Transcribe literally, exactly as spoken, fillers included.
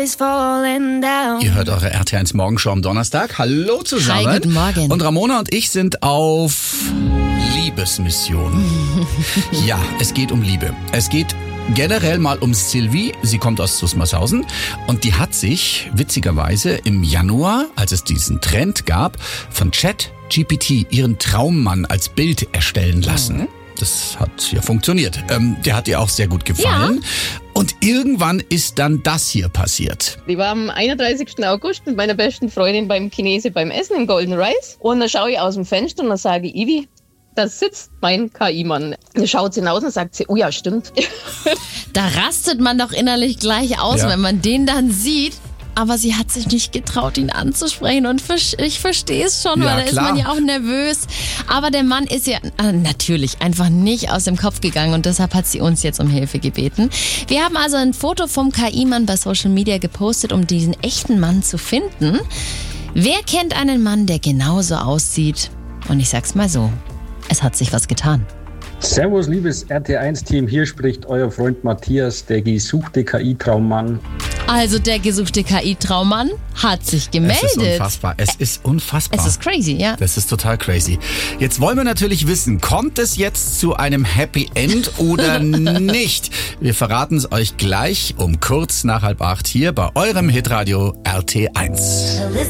Ihr hört eure R T eins Morgenshow am Donnerstag. Hallo zusammen. Hi, guten Morgen. Und Ramona und ich sind auf Liebesmission. Ja, es geht um Liebe. Es geht generell mal um Sylvie. Sie kommt aus Zusmarshausen und die hat sich witzigerweise im Januar, als es diesen Trend gab, von ChatGPT ihren Traummann als Bild erstellen lassen. Mhm. Das hat ja funktioniert. Ähm, der hat ihr auch sehr gut gefallen. Ja. Und irgendwann ist dann das hier passiert. Ich war am einunddreißigsten August mit meiner besten Freundin beim Chinese beim Essen im Golden Rice. Und dann schaue ich aus dem Fenster und dann sage ich, Ivi, da sitzt mein K I-Mann. Dann schaut sie hinaus und sagt sie, oh ja, stimmt. Da rastet man doch innerlich gleich aus, ja. wenn man den dann sieht. Aber sie hat sich nicht getraut, ihn anzusprechen. Und ich verstehe es schon, Ja, weil da ist klar. man ja auch nervös. Aber der Mann ist ja äh, natürlich einfach nicht aus dem Kopf gegangen. Und deshalb hat sie uns jetzt um Hilfe gebeten. Wir haben also ein Foto vom K I-Mann bei Social Media gepostet, um diesen echten Mann zu finden. Wer kennt einen Mann, der genauso aussieht? Und ich sag's mal so, es hat sich was getan. Servus, liebes R T eins Team, hier spricht euer Freund Matthias, der gesuchte K I-Traummann. Also der gesuchte K I-Traummann hat sich gemeldet. Es ist unfassbar. Es ist unfassbar. Es ist crazy, ja. Das ist total crazy. Jetzt wollen wir natürlich wissen, kommt es jetzt zu einem Happy End oder nicht? Wir verraten es euch gleich um kurz nach halb acht hier bei eurem Hitradio R T eins.